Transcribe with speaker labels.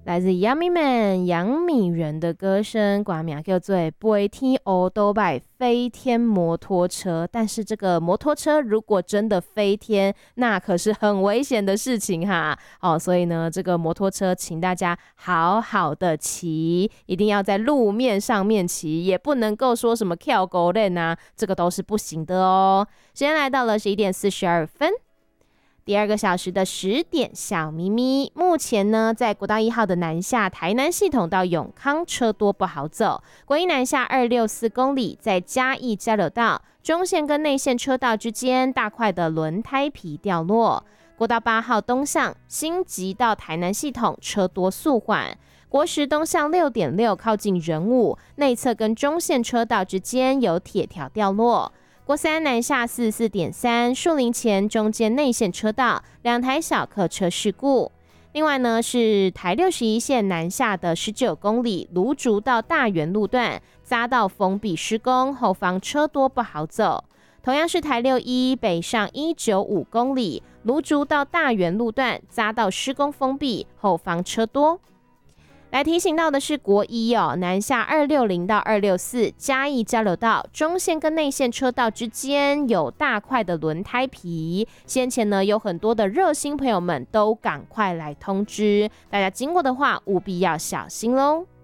Speaker 1: 来自 Yummy Man 杨米人的歌声，歌名叫做《飞天欧多拜飞天摩托车》。但是这个摩托车如果真的飞天，那可是很危险的事情哈。所以呢，这个摩托车请大家好好的骑，一定要在路面上面骑，也不能够说什么跳狗链啊，这个都是不行的哦。时间来到了11点42分。第二个小时的10点小咪咪，目前呢在国道1号的南下台南系统到永康车多不好走，国一南下264公里，在嘉义交流道中线跟内线车道之间大块的轮胎皮掉落。国道8号东向新集到台南系统车多速缓，国十东向6.6靠近仁武内侧跟中线车道之间有铁条掉落。国三南下44.3树林前中间内线车道2台小客车事故。另外呢是台61线南下的19公里芦竹到大园路段匝道封闭施工，后方车多不好走。同样是台61北上195公里芦竹到大园路段匝道施工封闭，后方车多。来提醒到的是国一南下260到264嘉义交流道中线跟内线车道之间有大块的轮胎皮，先前呢有很多的热心朋友们都赶快来通知大家，经过的话务必要小心咯。